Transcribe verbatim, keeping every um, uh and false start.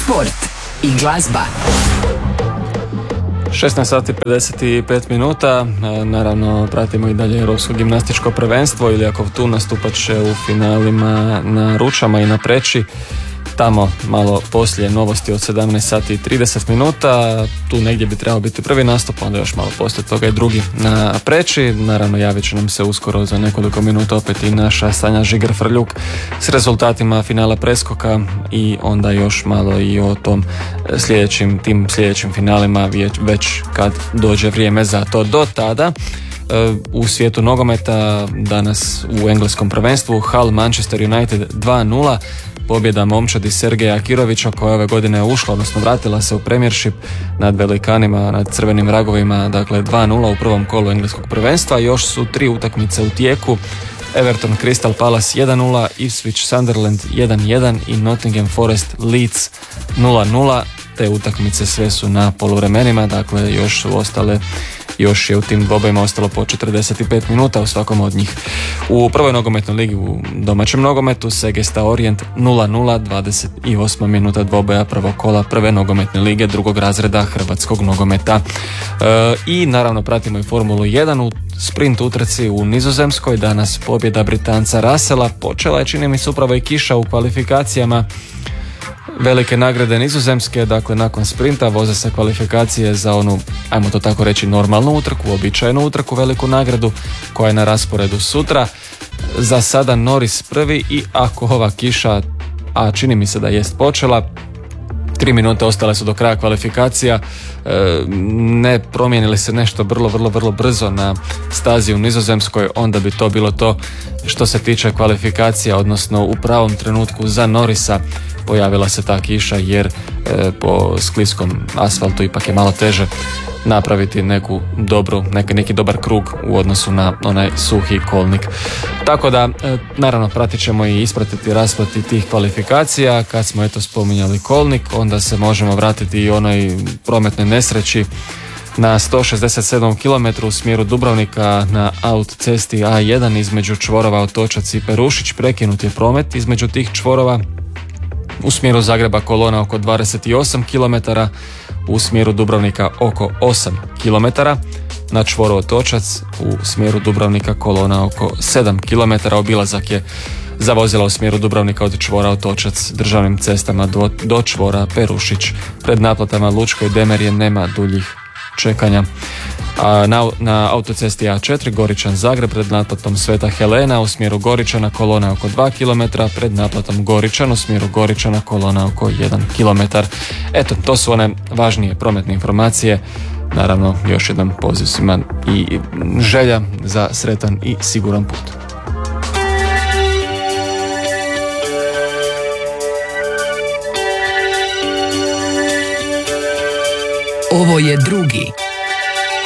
sport i glazba. šesnaest sati pedeset pet minuta, naravno pratimo i dalje Europsko gimnastičko prvenstvo, ili ako tu nastupat će u finalima na Ručama i na Preči. Tamo malo poslije novosti od sedamnaest sati i trideset minuta, tu negdje bi trebao biti prvi nastup, onda još malo poslije toga i drugi na Preči. Naravno javit će nam se uskoro za nekoliko minuta opet i naša Sanja Žiger-Frljuk s rezultatima finala preskoka i onda još malo i o tom sljedećim, tim sljedećim finalima već kad dođe vrijeme za to. Do tada u svijetu nogometa danas u engleskom prvenstvu Hull Manchester United dva nula, pobjeda momčadi Sergeja Akirovića koja ove godine je ušla, odnosno vratila se u Premiership nad velikanima, nad crvenim vragovima, dakle dva nula u prvom kolu engleskog prvenstva. Još su tri utakmice u tijeku: Everton Crystal Palace jedan nula, Ipswich Sunderland jedan jedan i Nottingham Forest Leeds nula nula. Te utakmice sve su na poluvremenima, dakle još su ostale, još je u tim dvobojima ostalo po četrdeset pet minuta u svakom od njih. U prvoj nogometnoj ligi u domaćem nogometu Segesta Orient nula nula, dvadeset osma minuta dvoboja prvog kola prve nogometne lige drugog razreda hrvatskog nogometa. E, I naravno pratimo i Formulu jedan u sprint utrci u Nizozemskoj. Danas pobjeda Britanca Russella. Počela je, čini mi se, upravo i kiša u kvalifikacijama velike nagrade Nizozemske, dakle nakon sprinta voze se kvalifikacije za onu, ajmo to tako reći, normalnu utrku, običajnu utrku, veliku nagradu koja je na rasporedu sutra. Za sada Norris prvi i ako ova kiša, a čini mi se da jest počela, tri minute ostale su do kraja kvalifikacija, e, ne promijenili se nešto vrlo, vrlo, vrlo brzo na stazi u Nizozemskoj, onda bi to bilo to što se tiče kvalifikacija, odnosno u pravom trenutku za Norrisa pojavila se ta kiša jer e, po skliskom asfaltu ipak je malo teže napraviti neku dobru, neki, neki dobar krug u odnosu na onaj suhi kolnik. Tako da, e, naravno, pratit ćemo i ispratiti rasplati tih kvalifikacija. Kad smo eto spominjali kolnik, onda se možemo vratiti i onoj prometnoj nesreći na sto šezdeset sedam kilometara u smjeru Dubrovnika na autocesti A jedan između čvorova Otočac i Perušić. Prekinut je promet između tih čvorova. U smjeru Zagreba kolona oko dvadeset osam kilometara, u smjeru Dubrovnika oko osam kilometara. Na čvoru Otočac u smjeru Dubrovnika kolona oko sedam kilometara. Obilazak je za vozila u smjeru Dubrovnika od čvora Otočac državnim cestama do, do čvora Perušić. Pred naplatama Lučko i Demerje nema duljih čekanja. A na, na autocesti A četiri Goričan Zagreb pred naplatom Sveta Helena u smjeru Goričana kolona oko dva kilometra, pred naplatom Goričan u smjeru Goričana kolona oko jedan kilometar. Eto, to su one važnije prometne informacije. Naravno, još jedan poziv svima i želja za sretan i siguran put. Ovo je drugi